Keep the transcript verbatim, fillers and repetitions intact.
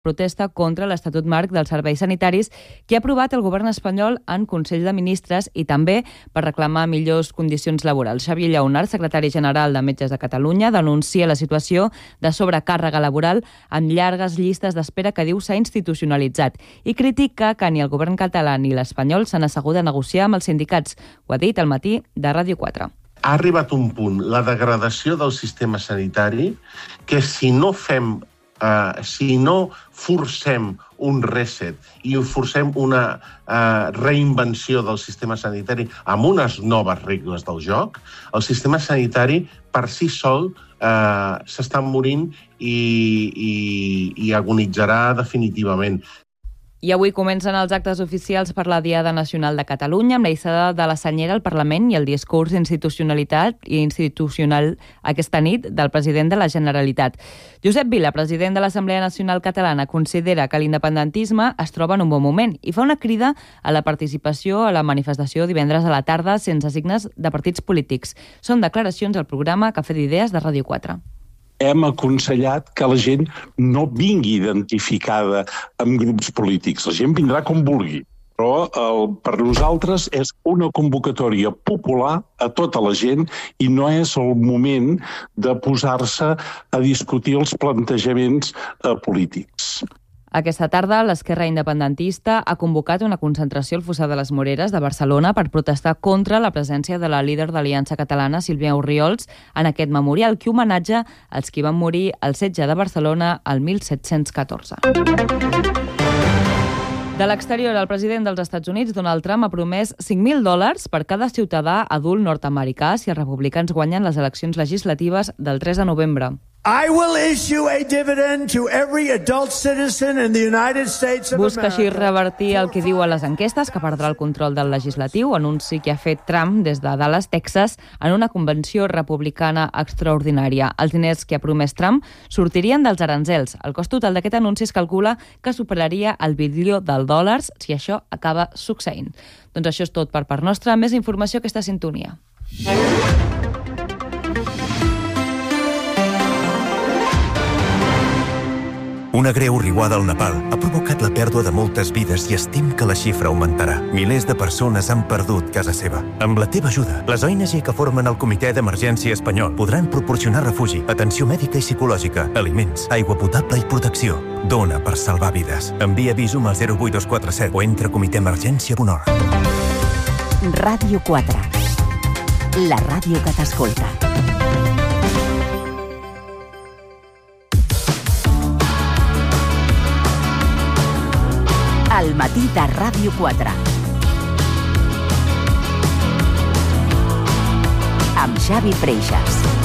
protesta contra l'Estatut Marc dels Serveis Sanitaris que ha aprovat el govern espanyol en Consell de Ministres i també per reclamar millors condicions laborals. Xavier Lleonard, secretari general de Metges de Catalunya, denuncia la situació de sobrecàrrega laboral amb llargues llistes d'espera que diu s'ha institucionalitzat i critica que ni el govern català ni l'espanyol s'han assegut a negociar amb els sindicats. Ho ha dit al matí de Ràdio quatre. Ha arribat un punt, la degradació del sistema sanitari, que si no fem Uh, si no forcem un reset i forcem una uh, reinvenció del sistema sanitari amb unes noves regles del joc, el sistema sanitari per si sol uh, s'està morint i, i, i agonitzarà definitivament. I avui comencen els actes oficials per la Diada Nacional de Catalunya amb la hissada de la senyera al Parlament i el discurs d'institucionalitat i institucional aquesta nit del president de la Generalitat. Josep Vila, president de l'Assemblea Nacional Catalana, considera que l'independentisme es troba en un bon moment i fa una crida a la participació a la manifestació divendres a la tarda sense signes de partits polítics. Són declaracions al programa Cafè d'Idees de Ràdio quatre. Hem aconsellat que la gent no vingui identificada amb grups polítics. La gent vindrà com vulgui. Però el, per nosaltres és una convocatòria popular a tota la gent i no és el moment de posar-se a discutir els plantejaments eh, polítics. Aquesta tarda, l'Esquerra Independentista ha convocat una concentració al Fossar de les Moreres de Barcelona per protestar contra la presència de la líder d'Aliança Catalana, Sílvia Orriols, en aquest memorial que homenatja als qui van morir al setge de Barcelona el mil set-cents catorze. De l'exterior, el president dels Estats Units, Donald Trump, ha promès cinc mil dòlars per cada ciutadà adult nord-americà si els republicans guanyen les eleccions legislatives del tres de novembre. I will issue a dividend to every adult citizen in the United States of America. Busca així revertir el que diu a les enquestes, que perdrà el control del legislatiu, anunci que ha fet Trump des de Dallas, Texas, en una convenció republicana extraordinària. Els diners que ha promès Trump sortirien dels aranzels. El cost total d'aquest anunci es calcula que superaria el bilió de dòlars si això acaba succeint. Doncs això és tot per part nostra. Més informació a aquesta sintonia. Una greu riuada al Nepal ha provocat la pèrdua de moltes vides i estim que la xifra augmentarà. Milers de persones han perdut casa seva. Amb la teva ajuda, les O N G que formen el Comitè d'Emergència Espanyol podran proporcionar refugi, atenció mèdica i psicològica, aliments, aigua potable i protecció. Dona per salvar vides. Envia Visum al zero vuit dos quatre set o entra a comitè emergència punt org. Ràdio quatre. La ràdio que t'escolta. Al matí de Ràdio quatre. Amb Xavi Freixas.